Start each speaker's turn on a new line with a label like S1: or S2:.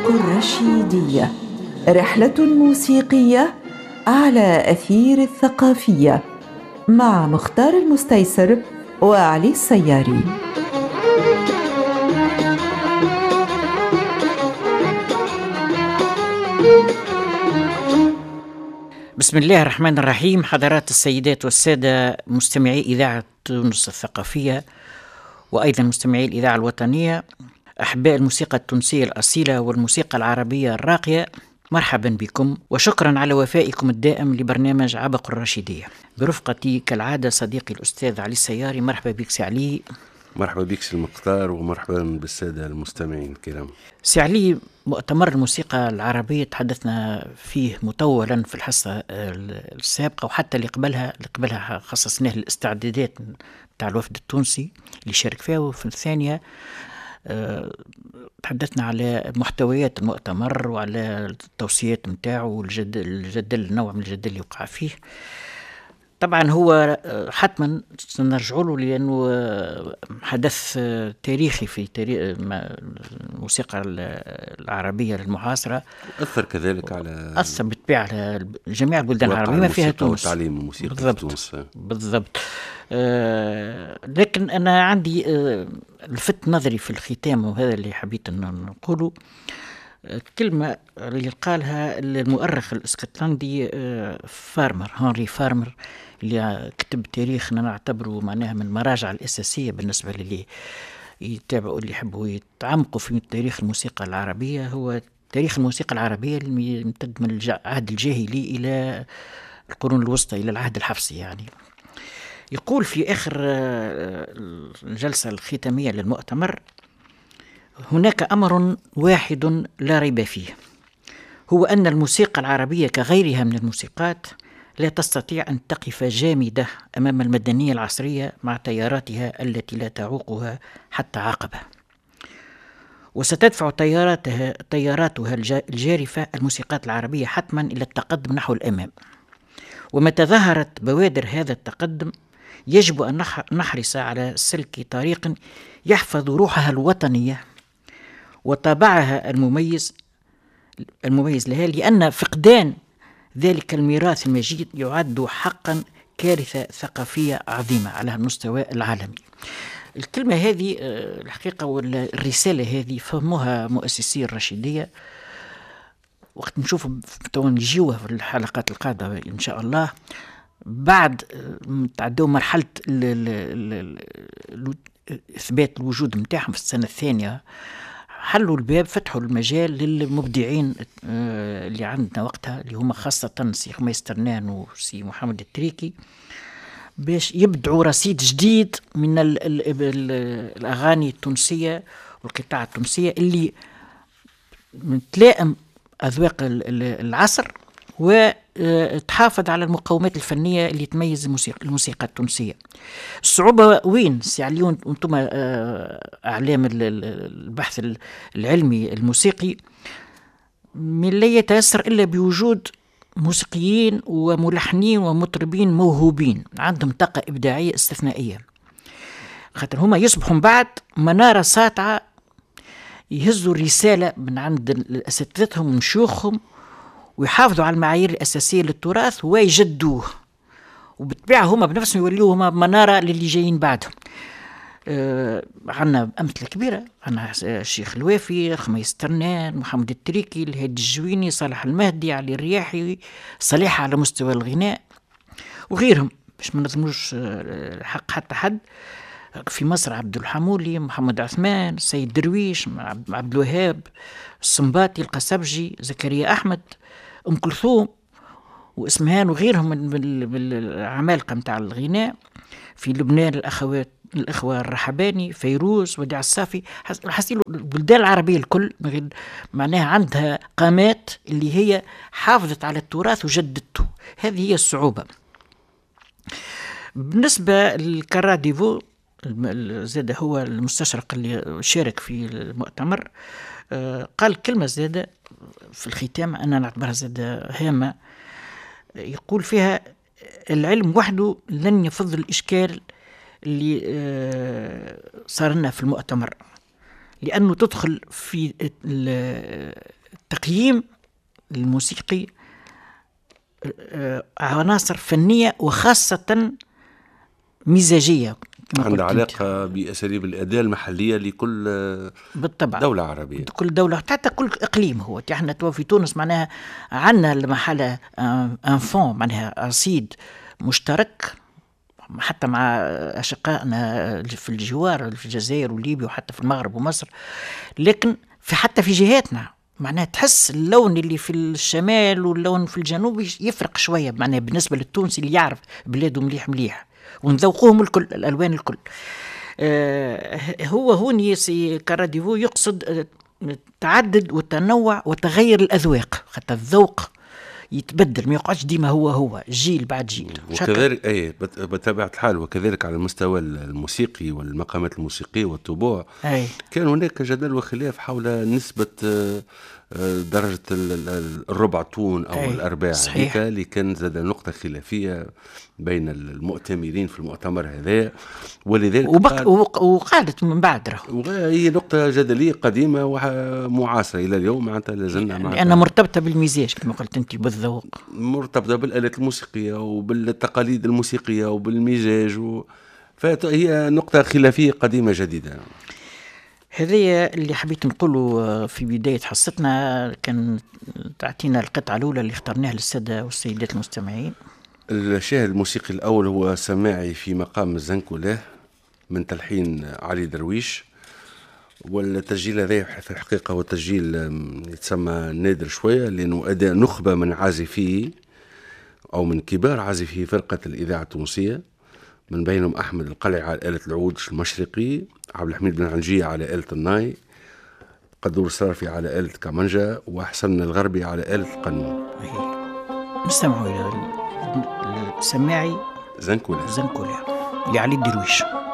S1: الرشيدية، رحلة موسيقية على أثير الثقافية مع مختار المستيسر وعلي السياري.
S2: بسم الله الرحمن الرحيم. حضرات السيدات والسادة مستمعي إذاعة تونس الثقافية وأيضا مستمعي الإذاعة الوطنية، أحباء الموسيقى التونسية الأصيلة والموسيقى العربية الراقية، مرحبا بكم وشكرا على وفائكم الدائم لبرنامج عبق الرشيدية. برفقتي كالعادة صديقي الأستاذ علي السياري. مرحبا بك سي علي.
S3: مرحبا بك سي المختار ومرحبا بالسادة المستمعين الكرام.
S2: سي علي، مؤتمر الموسيقى العربية تحدثنا فيه مطولا في الحصة السابقة وحتى اللي قبلها خصصناه للاستعدادات بتاع الوفد التونسي اللي شارك فيها، وفي الثانية تحدثنا على محتويات المؤتمر وعلى التوصيات متاعه والجدل، نوع من الجدل اللي وقع فيه. طبعا هو حتما سنرجع له لأنه حدث تاريخي في تاريخ الموسيقى العربية المعاصرة،
S3: أثر كذلك على
S2: أثر بالطبيعة على جميع البلدان العربية ما فيها تونس.
S3: وتعليم الموسيقى في تونس
S2: بالضبط. لكن أنا عندي لفت نظري في الختام، وهذا اللي حبيت أن نقوله، كلمة اللي قالها المؤرخ الاسكتلندي هنري فارمر، اللي كتب تاريخنا نعتبره معناها من المراجع الأساسية بالنسبة للي يتابعوا، اللي يحبوا يتعمقوا في تاريخ الموسيقى العربية. هو تاريخ الموسيقى العربية اللي يمتد من العهد الجاهلي إلى القرون الوسطى، إلى العهد الحفصي يعني. يقول في آخر الجلسة الختامية للمؤتمر: هناك أمر واحد لا ريب فيه، هو أن الموسيقى العربية كغيرها من الموسيقات لا تستطيع أن تقف جامدة أمام المدنية العصرية مع تياراتها التي لا تعوقها حتى عقبة، وستدفع تياراتها الجارفة الموسيقات العربية حتما إلى التقدم نحو الأمام. ومتى ظهرت بوادر هذا التقدم يجب أن نحرص على سلك طريق يحفظ روحها الوطنية وطابعها المميز لها، لأن فقدان ذلك الميراث المجيد يعد حقا كارثة ثقافية عظيمة على المستوى العالمي. الكلمة هذه الحقيقة والرسالة هذه فهموها مؤسسي الرشيدية، وقت نشوف نجيوها في الحلقات القادمة إن شاء الله، بعد تعدوا مرحلة إثبات الوجود متاعهم في السنة الثانية، حلوا الباب، فتحوا المجال للمبدعين اللي عندنا وقتها، اللي هم خاصة سي خميس ترنان وسي محمد التريكي، باش يبدعوا رصيد جديد من الأغاني التونسية والقطاع التونسية اللي متلائم أذواق العصر وتحافظ على المقومات الفنية اللي تميز الموسيقى التونسية. الصعوبة وين سي عليون؟ أنتم أعلام البحث العلمي الموسيقي، من لا يتيسر إلا بوجود موسيقيين وملحنين ومطربين موهوبين عندهم طاقة إبداعية استثنائية، خاطر هما يصبحوا بعد منارة ساطعة يهزوا الرسالة من عند أساتذتهم وشيوخهم، ويحافظوا على المعايير الأساسية للتراث ويجدوه، وبالطبيعة هما بنفسهم يوليوه هما منارة للي جايين بعدهم. عنا أمثلة كبيرة، عنا الشيخ الوافي، خميس ترنان، محمد التريكي، الهادي الجويني، صالح المهدي، علي الرياحي، صالح على مستوى الغناء وغيرهم، باش ما نظلموش الحق حتى حد. في مصر عبد الحمولي، محمد عثمان، سيد درويش، عبد الوهاب، السنباطي، القصبجي، زكريا أحمد، أم كلثوم واسمهان وغيرهم من العمالقة متاع الغناء. في لبنان الأخوة الرحباني، فيروز، وديع الصافي. حسيلوا البلدان العربية الكل معناها عندها قامات اللي هي حافظت على التراث وجددته. هذه هي الصعوبة. بالنسبة للكراديفو زاد، هو المستشرق اللي شارك في المؤتمر، قال كلمة زادة في الختام أنا نعتبرها زادة هامة، يقول فيها: العلم وحده لن يفض الإشكال اللي صار لنا في المؤتمر، لأنه تدخل في تقييم الموسيقي عناصر فنية وخاصة مزاجية،
S3: عندها علاقة بأساليب الأداء المحلية لكل
S2: بالطبع
S3: دولة عربية،
S2: كل دولة حتى كل إقليم. هو احنا توا في تونس معناها عندنا المحلة انفون معناها رصيد مشترك حتى مع أشقائنا في الجوار في الجزائر وليبيا وحتى في المغرب ومصر، لكن حتى في جهاتنا معناها تحس اللون اللي في الشمال واللون في الجنوب يفرق شوية معناها بالنسبة للتونسي اللي يعرف بلاده مليح مليح ونذوقوهم الكل الألوان الكل. هو هوني سي كاراديفو يقصد تعدد وتنوع وتغير الأذواق، حتى الذوق يتبدل ما يقعدش ديما هو جيل بعد جيل.
S3: وكذلك بطبيعة الحال، وكذلك على المستوى الموسيقي والمقامات الموسيقية والطبوع كان هناك جدل وخلاف حول نسبة درجة الربع تون أو الأرباع، هذيك اللي كان زاد نقطة خلافية بين المؤتمرين في المؤتمر هذا، ولذلك
S2: وقعدت من بعد
S3: هي نقطة جدلية قديمة ومعاصرة إلى اليوم، معناتها لازلنا معها
S2: لأنها مرتبطة بالمزاج كما قلت أنت، بالذوق،
S3: مرتبطة بالآلات الموسيقية وبالتقاليد الموسيقية وبالمزاج فهي نقطة خلافية قديمة جديدة.
S2: هذه اللي حبيت نقوله في بداية حصتنا. كان تعطينا القطعة الأولى اللي اخترناها للسادة والسيدات المستمعين.
S3: الشاهد الموسيقي الأول هو سماعي في مقام الزنكولاه من تلحين علي درويش، والتسجيل هذا في الحقيقة هو تسجيل يتسمى نادر شوية، لأنه أداء نخبة من عازفيه أو من كبار عازفي فرقة الإذاعة التونسية، من بينهم أحمد القلعي على آلة العود المشرقي، عبد الحميد بن عنجية على آلة الناي، قدور الصرافي على آلة كمانجا، وحسن الغربي على آلة القانون.
S2: نستمعوا إلى السماعي
S3: زنكولاه
S2: لعلي درويش.